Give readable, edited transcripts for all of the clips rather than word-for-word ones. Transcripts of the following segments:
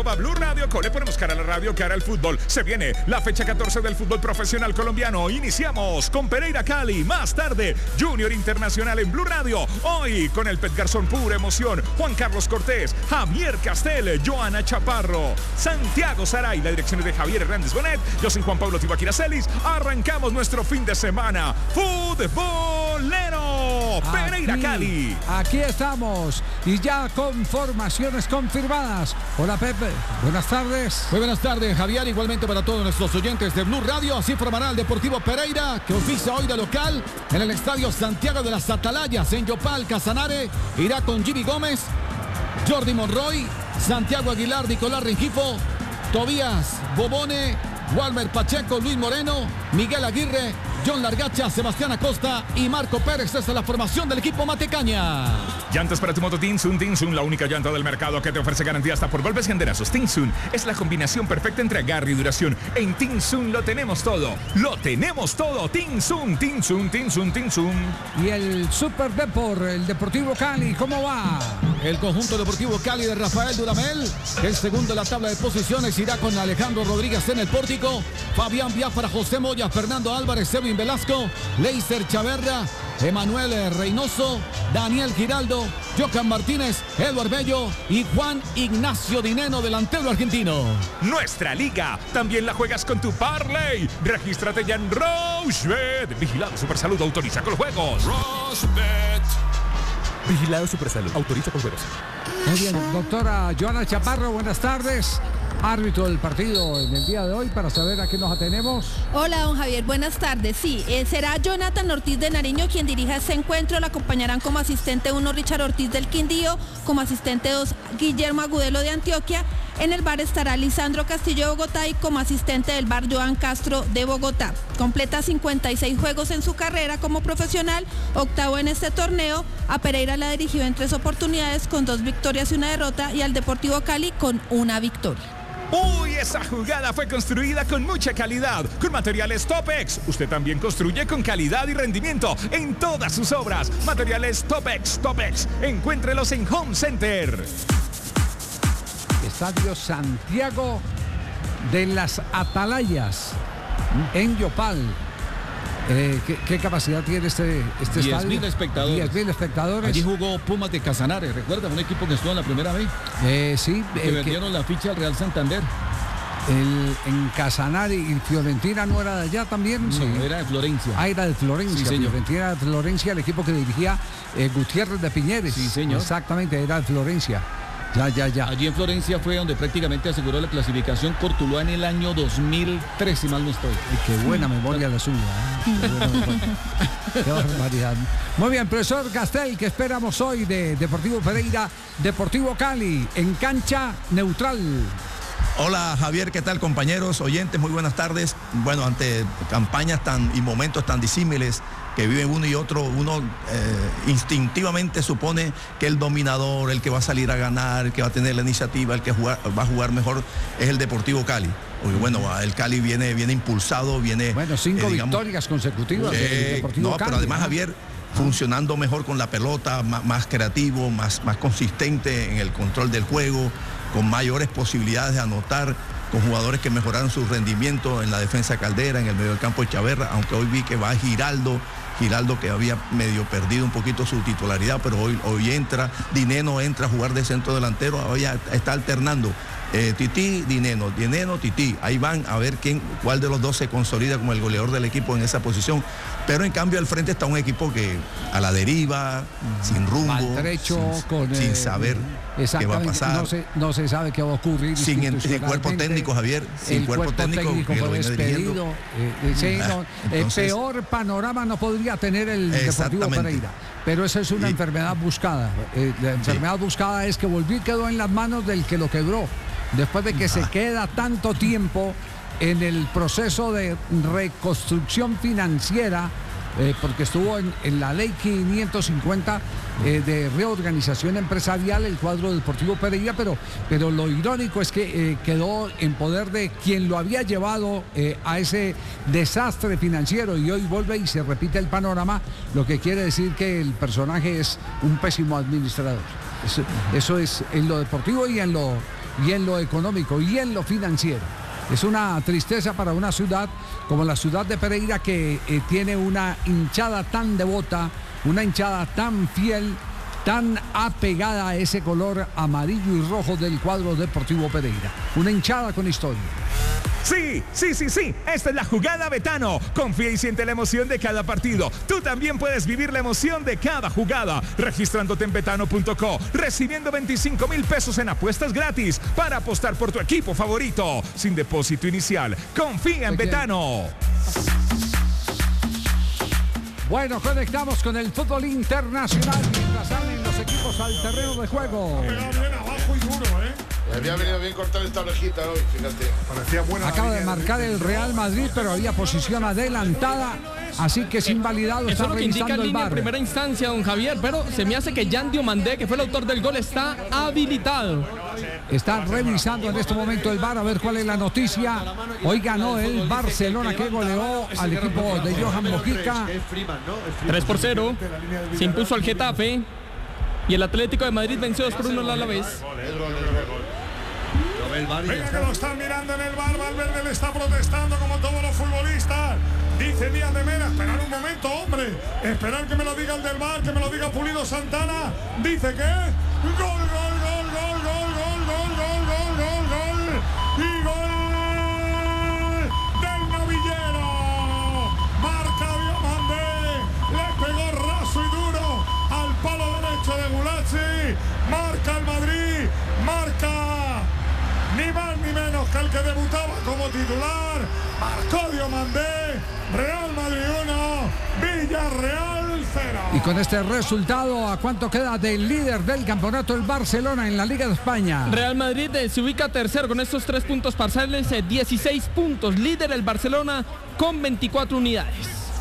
@Blue Radio Co. Le ponemos cara a la radio, cara al fútbol. Se viene la fecha 14 del fútbol profesional colombiano. Iniciamos con Pereira Cali. Más tarde, Junior Internacional en Blue Radio. Hoy con el Pet Garzón, pura emoción. Juan Carlos Cortés, Javier Castel, Joana Chaparro, Santiago Saray. La dirección es de Javier Hernández Bonet. Yo soy Juan Pablo Tibaquira Celis. Arrancamos nuestro fin de semana futbolero. Pereira Cali. Aquí estamos y ya con formaciones confirmadas. Hola Pepe, buenas tardes. Muy buenas tardes, Javier, igualmente para todos nuestros oyentes de Blue Radio. Así formará el Deportivo Pereira, que oficia hoy de local en el Estadio Santiago de las Atalayas en Yopal. Casanare irá con Jimmy Gómez, Jordi Monroy, Santiago Aguilar, Nicolás Rengifo, Tobías Bobone, Walmer Pacheco, Luis Moreno, Miguel Aguirre, John Largacha, Sebastián Acosta y Marco Pérez. Esta es la formación del equipo Matecaña. Llantas para tu moto Tinsun. Tinsun, la única llanta del mercado que te ofrece garantía hasta por golpes y enderazos. Tinsun es la combinación perfecta entre agarre y duración. En Tinsun lo tenemos todo. Lo tenemos todo. Tinsun, Tinsun, Tinsun, Tinsun. Y el Super Depor, el Deportivo Cali, ¿cómo va? El conjunto Deportivo Cali de Rafael Dudamel, el segundo en la tabla de posiciones, irá con Alejandro Rodríguez en el pórtico, Fabián Biafra, José Moya, Fernando Álvarez, Edwin Velasco, Leiser Chaverra, Emanuel Reynoso, Daniel Giraldo, Jocan Martínez, Eduardo Bello y Juan Ignacio Dineno, delantero argentino. Nuestra liga también la juegas con tu Parley. Regístrate ya en Rochebet. Vigilado Supersalud, autoriza con juegos. Rochebet. Vigilado Supersalud, autoriza con juegos. Muy bien, doctora Joana Chaparro, buenas tardes. Árbitro del partido en el día de hoy para saber a qué nos atenemos. Hola, don Javier, buenas tardes. Sí, será Jonathan Ortiz de Nariño quien dirija este encuentro. Lo acompañarán como asistente 1 Richard Ortiz del Quindío, como asistente 2 Guillermo Agudelo de Antioquia. En el bar estará Lisandro Castillo de Bogotá y como asistente del bar Joan Castro de Bogotá. Completa 56 juegos en su carrera como profesional, octavo en este torneo. A Pereira la dirigió en 3 oportunidades con 2 victorias y 1 derrota y al Deportivo Cali con 1 victoria. Uy, esa jugada fue construida con mucha calidad, con materiales Topex. Usted también construye con calidad y rendimiento en todas sus obras. Materiales Topex, Topex. Encuéntrelos en Home Center. Estadio Santiago de las Atalayas en Yopal. ¿Qué capacidad tiene este estadio? 10.000 espectadores. 10.000 espectadores. Allí jugó Pumas de Casanare, ¿recuerda? Un equipo que estuvo en la primera vez. Sí. Que vendieron la ficha al Real Santander. En Casanare y Fiorentina no era de allá también. No, era de Florencia. Era de Florencia. Sí, señor. Fiorentina de Florencia, el equipo que dirigía Gutiérrez de Piñeres. Sí, señor. Exactamente, era de Florencia. Ya. Allí en Florencia fue donde prácticamente aseguró la clasificación Cortuluá en el año 2003, si mal no estoy. Qué buena memoria la suya. Qué barbaridad. Muy bien, profesor Castel, ¿qué esperamos hoy de Deportivo Pereira, Deportivo Cali, en cancha neutral? Hola Javier, ¿qué tal compañeros, oyentes? Muy buenas tardes. Bueno, ante campañas y momentos tan disímiles que vive uno y otro, uno instintivamente supone que el dominador, el que va a salir a ganar, el que va a tener la iniciativa, el que va a jugar mejor es el Deportivo Cali. Porque bueno, el Cali viene impulsado, viene... Bueno, 5 victorias consecutivas del Deportivo Cali. Pero además, Javier, funcionando mejor con la pelota, más creativo, más consistente en el control del juego, con mayores posibilidades de anotar, con jugadores que mejoraron su rendimiento en la defensa Caldera, en el medio del campo de Chaverra, aunque hoy vi que va Giraldo que había medio perdido un poquito su titularidad, pero hoy entra, Dineno entra a jugar de centro delantero, hoy está alternando. Tití, Dineno, Tití, ahí van a ver cuál de los dos se consolida como el goleador del equipo en esa posición, pero en cambio al frente está un equipo que a la deriva, sin rumbo, sin saber qué va a pasar, no se sabe qué va a ocurrir, sin cuerpo técnico, Javier, sin cuerpo técnico que lo viene dirigiendo. Peor panorama no podría tener el Deportivo Pereira, pero esa es una enfermedad buscada. La enfermedad buscada es que volvió y quedó en las manos del que lo quebró. Después de que se queda tanto tiempo en el proceso de reconstrucción financiera, porque estuvo en la ley 550 de reorganización empresarial, el cuadro Deportivo Pereira, pero lo irónico es que quedó en poder de quien lo había llevado a ese desastre financiero, y hoy vuelve y se repite el panorama, lo que quiere decir que el personaje es un pésimo administrador. Eso es en lo deportivo y en y en lo económico y en lo financiero. Es una tristeza para una ciudad como la ciudad de Pereira, que tiene una hinchada tan devota, una hinchada tan fiel, tan apegada a ese color amarillo y rojo del cuadro Deportivo Pereira. Una hinchada con historia. Sí. Esta es la jugada Betano. Confía y siente la emoción de cada partido. Tú también puedes vivir la emoción de cada jugada registrándote en betano.co, recibiendo 25,000 pesos en apuestas gratis para apostar por tu equipo favorito sin depósito inicial. Confía en Betano. Bueno, conectamos con el fútbol internacional mientras salen los equipos al terreno de juego. Bien abajo y duro, había venido bien cortar esta orejita hoy, fíjate. Parecía buena. Acaba de marcar el Real Madrid, pero había posición adelantada, así que es invalidado. Eso está es lo que indica en revisando el línea VAR. en primera instancia, don Javier, pero se me hace que Jan Diomandé, que fue el autor del gol, está habilitado. Está revisando en este momento el VAR a ver cuál es la noticia. Hoy ganó el Barcelona, que goleó al equipo de Johan Mojica. 3-0. Se impuso al Getafe. Y el Atlético de Madrid venció 2-1 al Alavés. Venga, que lo están mirando en el VAR. Valverde le está protestando como todos los futbolistas. Dice Díaz de Mera, esperar un momento, hombre. Esperar que me lo diga el del VAR, que me lo diga Pulido Santana. Dice que gol. Y gol del novillero. Marca Diomandé. Le pegó raso y duro al palo derecho de Gulacsi. Marca el Madrid. Marca ni más ni menos que el que debutaba como titular. Marcó Diomandé. Real Madrid 1, Villarreal 0. Y con este resultado, ¿a cuánto queda del líder del campeonato el Barcelona en la Liga de España? Real Madrid se ubica tercero con estos 3 puntos parciales, 16 puntos. Líder el Barcelona con 24 unidades.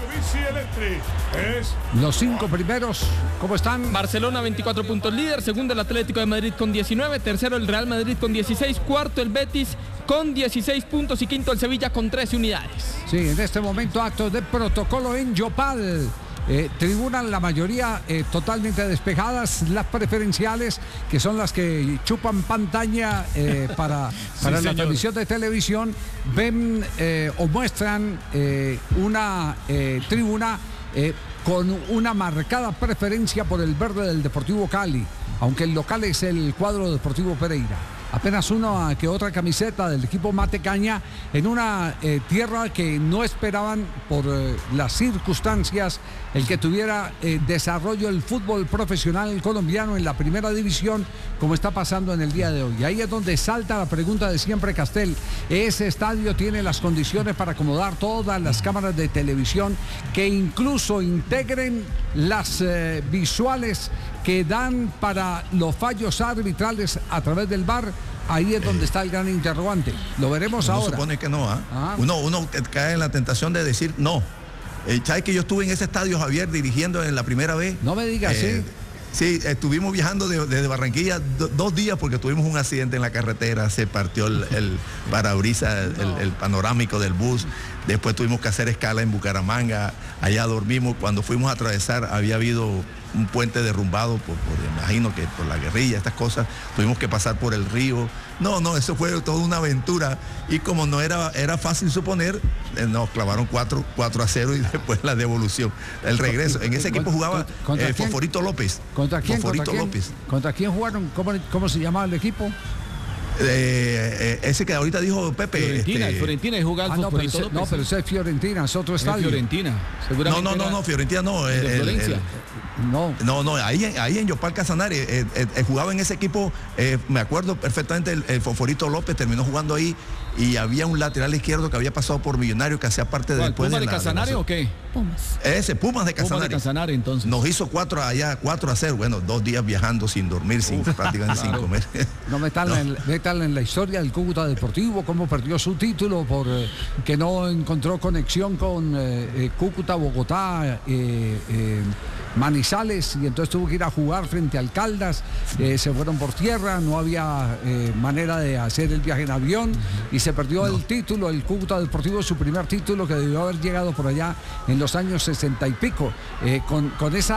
Los 5 primeros, ¿cómo están? Barcelona 24 puntos líder, segundo el Atlético de Madrid con 19, tercero el Real Madrid con 16, cuarto el Betis con 16 puntos y quinto el Sevilla con 13 unidades. Sí, en este momento actos de protocolo en Yopal. Tribuna la mayoría totalmente despejadas, las preferenciales, que son las que chupan pantalla para la transmisión de televisión, ven o muestran una tribuna con una marcada preferencia por el verde del Deportivo Cali, aunque el local es el cuadro Deportivo Pereira. Apenas una que otra camiseta del equipo Matecaña en una tierra que no esperaban por las circunstancias el que tuviera desarrollo el fútbol profesional colombiano en la primera división, como está pasando en el día de hoy. Y ahí es donde salta la pregunta de siempre, Castel. ¿Ese estadio tiene las condiciones para acomodar todas las cámaras de televisión que incluso integren las visuales que dan para los fallos arbitrales a través del VAR? Ahí es donde está el gran interrogante. Lo veremos ahora. Supone que no, Uno cae en la tentación de decir no. ¿Sabes que yo estuve en ese estadio, Javier, dirigiendo en la primera vez? No me digas, sí. Sí, estuvimos viajando desde Barranquilla 2 días porque tuvimos un accidente en la carretera, se partió el parabrisas, el panorámico del bus. Después tuvimos que hacer escala en Bucaramanga, allá dormimos. Cuando fuimos a atravesar había habido un puente derrumbado imagino que por la guerrilla, estas cosas. Tuvimos que pasar por el río. No, eso fue toda una aventura. Y como no era fácil suponer, nos clavaron 4-0 y después la devolución, el regreso. En ese equipo jugaba Fosforito López. ¿Contra quién? López. ¿Contra quién jugaron? ¿Cómo se llamaba el equipo? Ese que ahorita dijo Pepe. Fiorentina y jugaba no, pero ese es Fiorentina, es otro estadio. Fiorentina. No, Fiorentina no. No, ahí en Yopal Casanare jugaba en ese equipo, me acuerdo perfectamente, el Fosforito López terminó jugando ahí y había un lateral izquierdo que había pasado por Millonario que hacía parte de después ¿Pumas de Casanare o qué? Pumas. Ese, Pumas de Casanare. Entonces. Nos hizo 4-0, bueno, 2 días viajando sin dormir, prácticamente sin comer. No metan en la historia del Cúcuta Deportivo, cómo perdió su título por que no encontró conexión con Cúcuta, Bogotá, Manizales, y entonces tuvo que ir a jugar frente al Caldas. Se fueron por tierra, no había manera de hacer el viaje en avión y se perdió el título. El Cúcuta Deportivo, su primer título, que debió haber llegado por allá en los años 60 y pico, con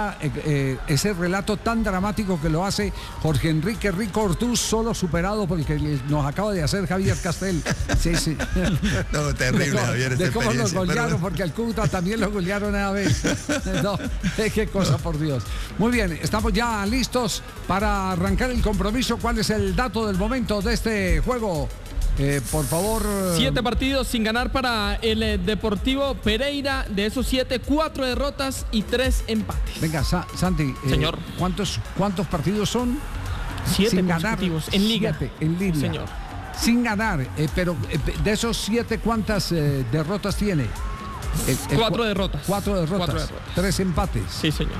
ese relato tan dramático que lo hace Jorge Enrique Rico Ortúz, solo superado por el que nos acaba de hacer Javier Castel. Sí. No, terrible, Javier, de cómo los golearon, porque al Cúcuta también lo golearon una vez. No, qué cosa, por Dios. Muy bien, estamos ya listos para arrancar el compromiso. ¿Cuál es el dato del momento de este juego? Por favor. 7 partidos sin ganar para el Deportivo Pereira. De esos 7, 4 derrotas y 3 empates. Venga, Santi. Señor. ¿Cuántos partidos son? 7 consecutivos en Liga. 7 en línea. Señor. Sin ganar, pero de esos 7, ¿cuántas derrotas tiene? 4 derrotas. 4 derrotas. 3 empates. Sí, señor.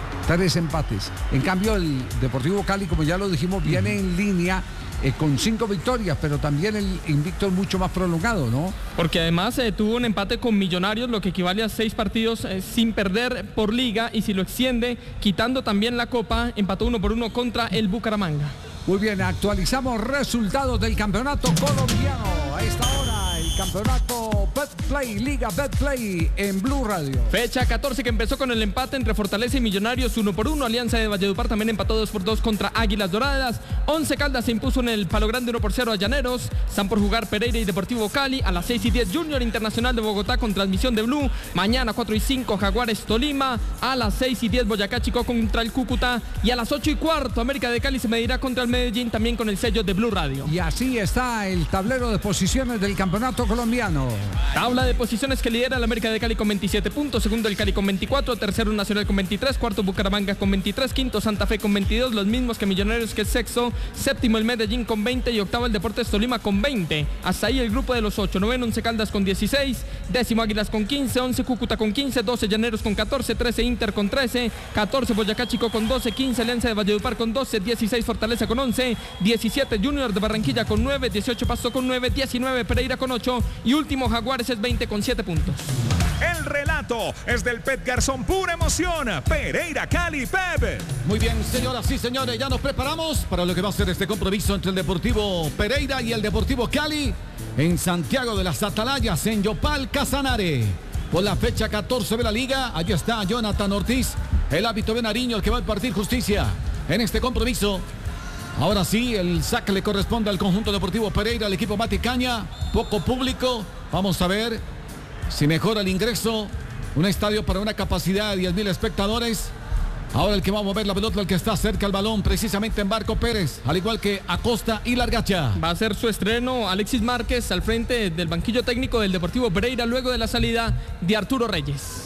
3 empates. En cambio, el Deportivo Cali, como ya lo dijimos, viene en línea con 5 victorias, pero también el invicto es mucho más prolongado, ¿no? Porque además tuvo un empate con Millonarios, lo que equivale a 6 partidos sin perder por liga, y si lo extiende, quitando también la Copa, empató 1-1 contra el Bucaramanga. Muy bien, actualizamos resultados del campeonato colombiano. A esta hora, el campeonato Betplay, Liga Betplay en Blue Radio. Fecha 14 que empezó con el empate entre Fortaleza y Millonarios 1-1. Alianza de Valledupar también empató 2-2 contra Águilas Doradas. 11 Caldas se impuso en el Palo Grande 1-0 a Llaneros. Están por jugar Pereira y Deportivo Cali. A las 6:10 Junior Internacional de Bogotá con transmisión de Blue. Mañana 4:05 Jaguares Tolima. A las 6:10 Boyacá Chicó contra el Cúcuta. Y a las 8:15 América de Cali se medirá contra el Medellín, también con el sello de Blue Radio. Y así está el tablero de posiciones del campeonato colombiano. Tabla de posiciones que lidera el América de Cali con 27 puntos, segundo el Cali con 24, tercero Nacional con 23, cuarto Bucaramanga con 23, quinto Santa Fe con 22, los mismos que Millonarios, que es sexto, séptimo el Medellín con 20 y octavo el Deportes Tolima con 20. Hasta ahí el grupo de los 8, noveno Once Caldas con 16, décimo Águilas con 15, 11 Cúcuta con 15, 12 Llaneros con 14, 13 Inter con 13, 14 Boyacá Chicó con 12, 15 Alianza de Valledupar con 12, 16 Fortaleza con 11, 17 Junior de Barranquilla con 9, 18 Pasto con 9, 19 Pereira con 8 y último Jaguares es 20 con 7 puntos. El relato es del Pep Garzón, pura emoción. Pereira, Cali, Pep. Muy bien, señoras y señores, ya nos preparamos para lo que va a ser este compromiso entre el Deportivo Pereira y el Deportivo Cali en Santiago de las Atalayas, en Yopal, Casanare. Por la fecha 14 de la Liga, allí está Jonathan Ortiz, el árbitro de Nariño, el que va a impartir justicia en este compromiso. Ahora sí, el saque le corresponde al conjunto Deportivo Pereira, al equipo Maticaña, poco público. Vamos a ver si mejora el ingreso. Un estadio para una capacidad de 10,000 espectadores. Ahora el que va a mover la pelota, el que está cerca al balón, precisamente en Barco Pérez, al igual que Acosta y Largacha. Va a ser su estreno Alexis Márquez al frente del banquillo técnico del Deportivo Pereira, luego de la salida de Arturo Reyes.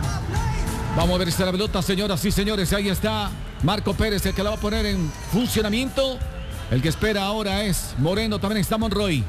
Vamos a ver esta la pelota, señoras y señores. Ahí está Marco Pérez, el que la va a poner en funcionamiento. El que espera ahora es Moreno, también está Monroy.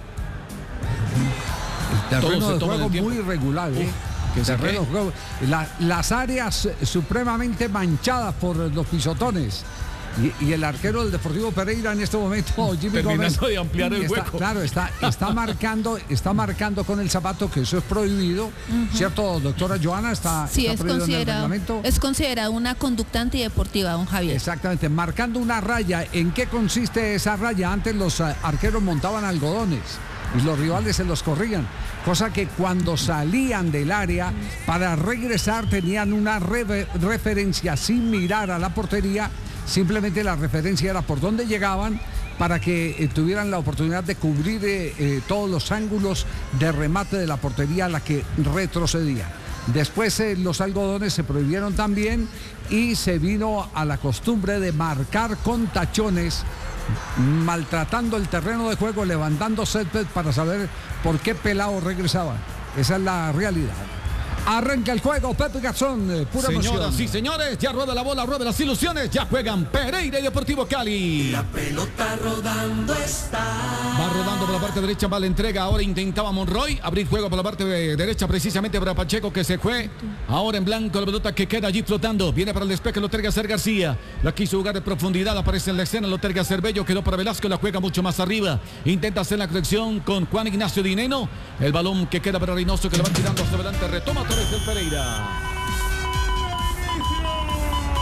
El terreno de juego muy irregular, terreno de juego. Las áreas supremamente manchadas por los pisotones. Y el arquero del Deportivo Pereira en este momento, Jimmy Gómez, de ampliar el hueco. Claro, está marcando con el zapato, que eso es prohibido, ¿cierto, doctora Joana? Sí, es considerado una conducta antideportiva, don Javier. Exactamente, marcando una raya. ¿En qué consiste esa raya? Antes los arqueros montaban algodones y los rivales se los corrían, cosa que cuando salían del área para regresar tenían una referencia sin mirar a la portería. Simplemente la referencia era por dónde llegaban para que tuvieran la oportunidad de cubrir todos los ángulos de remate de la portería a la que retrocedía. Después los algodones se prohibieron también y se vino a la costumbre de marcar con tachones, maltratando el terreno de juego, levantando césped para saber por qué pelado regresaban. Esa es la realidad. Arranca el juego, Pepe Garzón, pura emoción. Señoras y señores, ya rueda la bola, rueda las ilusiones, ya juegan Pereira y Deportivo Cali. La pelota rodando está. Va rodando por la parte derecha, va la entrega, ahora intentaba Monroy abrir juego por la parte derecha, precisamente para Pacheco, que se fue. Ahora en blanco la pelota que queda allí flotando, viene para el despeje, lo terga Ser García. La quiso jugar de profundidad, aparece en la escena, lo terga Cervello, quedó para Velasco, la juega mucho más arriba. Intenta hacer la conexión con Juan Ignacio Dineno. El balón que queda para Reynoso, que lo va tirando hacia adelante, retoma del Pereira.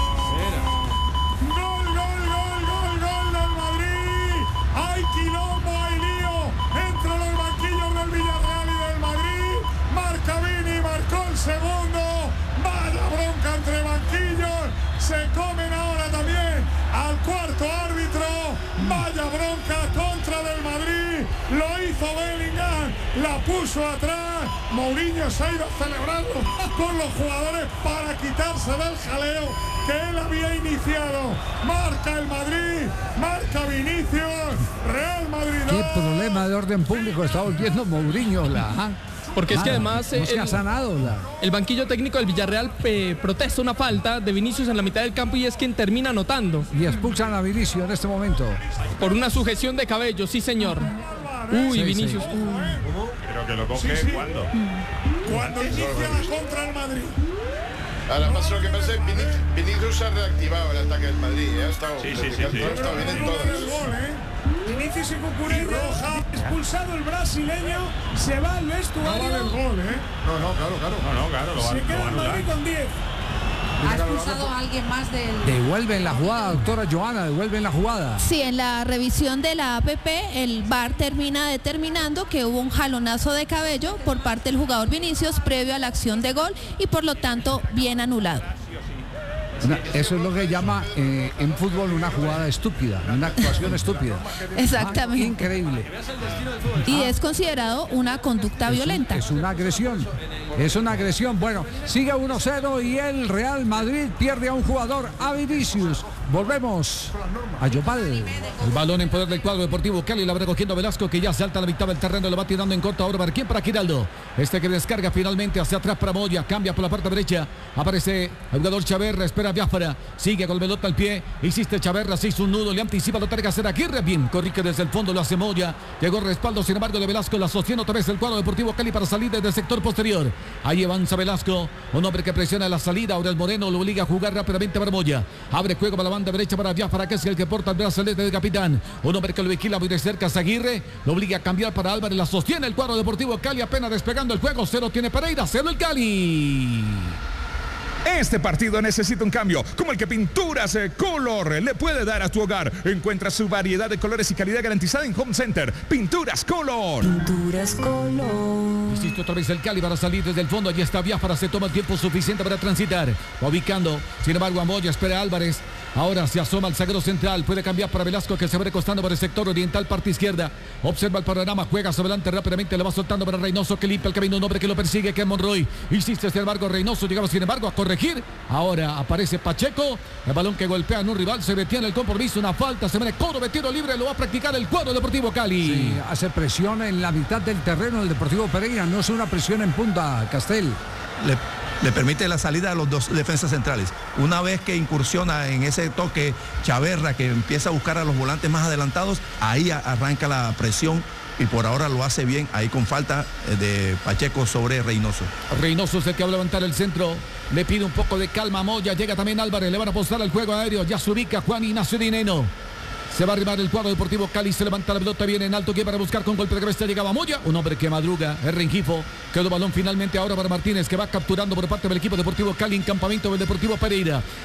hizo Bellingham, la puso atrás. Mourinho se ha ido celebrando con los jugadores para quitarse del jaleo que él había iniciado. Marca el Madrid, marca Vinicius, Real Madrid. Qué problema de orden público está volviendo Mourinho, porque es que además no se ha sanado el banquillo técnico del Villarreal protesta una falta de Vinicius en la mitad del campo y es quien termina anotando. Y expulsan a Vinicius en este momento. Por una sujeción de cabello, sí señor. Uy, sí, Vinicius. Sí. Pero que lo coge ¿cuándo? Cuando inicia la contra el Madrid. Ahora pasa lo que pasa es que Vinicius ha reactivado el ataque del Madrid. Ha estado sí. Ha estado bien en todas. Vinicius y Cucurella, roja, expulsado el brasileño, se va al vestuario. No vale el gol, Claro, se queda el Madrid con 10. Ha expulsado a alguien más del... Devuelven la jugada, doctora Joana, devuelven la jugada. Sí, en la revisión de la APP, el VAR termina determinando que hubo un jalonazo de cabello por parte del jugador Vinicius previo a la acción de gol y por lo tanto bien anulado. Eso es lo que llama en fútbol una jugada estúpida, una actuación estúpida. Exactamente. Increíble. Y es considerado una conducta violenta. Es una agresión. Es una agresión. Bueno, sigue 1-0 y el Real Madrid pierde a un jugador, a Vinicius. Volvemos a Yopal. El balón en poder del cuadro deportivo Cali, la va recogiendo Velasco, que ya salta a la mitad del terreno, lo va tirando en corto ahora. ¿Para quién? Para Giraldo. Este que descarga finalmente hacia atrás para Moya, cambia por la parte derecha. Aparece el jugador Chaverra, espera Biafara, sigue con el pelota al pie. Hiciste Chaverra, se hizo un nudo, le anticipa, lo tiene que hacer Aguirre. Bien, corrige desde el fondo, lo hace Moya. Llegó el respaldo, sin embargo, de Velasco, la sostiene otra vez el cuadro deportivo Cali para salir desde el sector posterior. Ahí avanza Velasco, un hombre que presiona la salida. Ahora el Moreno lo obliga a jugar rápidamente para Moya. Abre juego para la banda derecha para Biafara, que es el que porta el brazalete del capitán. Un hombre que lo vigila muy de cerca, Aguirre. Lo obliga a cambiar para Álvarez, la sostiene el cuadro deportivo Cali, apenas despegando el juego. 0 tiene Pereira, 0 el Cali. Este partido necesita un cambio, como el que Pinturas Color le puede dar a tu hogar. Encuentra su variedad de colores y calidad garantizada en Home Center. Pinturas Color. Pinturas Color. Insiste otra vez el Cali para salir desde el fondo. Allí está Biafara, se toma el tiempo suficiente para transitar. Va ubicando, sin embargo, a Moya, espera a Álvarez. Ahora se asoma al zaguero central, puede cambiar para Velasco, que se va recostando por el sector oriental, parte izquierda. Observa el panorama, juega hacia adelante rápidamente, le va soltando para Reynoso, que limpia el camino, un hombre que lo persigue, que es Monroy. Insiste, sin embargo, Reynoso llegaba, sin embargo, a corregir. Ahora aparece Pacheco, el balón que golpea en un rival, se detiene el compromiso, una falta, se viene cobro de tiro libre, lo va a practicar el cuadro Deportivo Cali. Sí, hace presión en la mitad del terreno el Deportivo Pereira, no es una presión en punta, Castel. Le permite la salida a los dos defensas centrales. Una vez que incursiona en ese toque Chaverra, que empieza a buscar a los volantes más adelantados, ahí arranca la presión y por ahora lo hace bien, ahí con falta de Pacheco sobre Reynoso. Reynoso es el que va a levantar el centro, le pide un poco de calma a Moya, llega también Álvarez, le van a apostar al juego aéreo, ya se ubica Juan Ignacio Dineno. Se va a arribar el cuadro Deportivo Cali, se levanta la pelota, viene en alto, que para buscar con golpe de cabeza llegaba Moya, un hombre que madruga, es Rengifo, quedó balón finalmente ahora para Martínez, que va capturando por parte del equipo Deportivo Cali en campamento del Deportivo Pereira.